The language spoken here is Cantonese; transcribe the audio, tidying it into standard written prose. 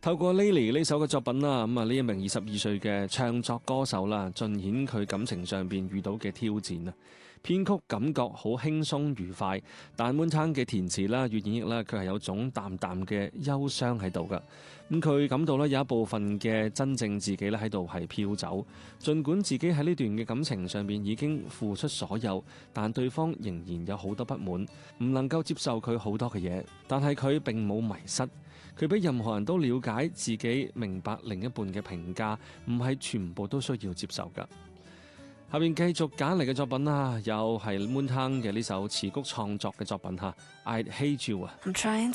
透過 Lily 呢首嘅作品啦，咁啊呢一名22歲嘅唱作歌手啦，盡顯佢感情上邊遇到嘅挑戰啊。編曲感覺好輕鬆愉快，但 Moon 嘅填詞啦、粵演繹啦，佢係有種淡淡嘅憂傷喺度噶。咁佢感到咧有一部分嘅真正自己咧喺度係飄走，儘管自己喺呢段嘅感情上邊已經付出所有，但對方仍然有好多不滿，唔能夠接受佢好多嘅嘢，但係佢並冇迷失。佢比任何人都了解自己，明白另一半嘅評價唔係全部都需要接受㗎。下面繼續揀嚟嘅作品啦，又係 Moon 嘅呢首詞曲創作嘅作品吓， I'd Hate You 啊。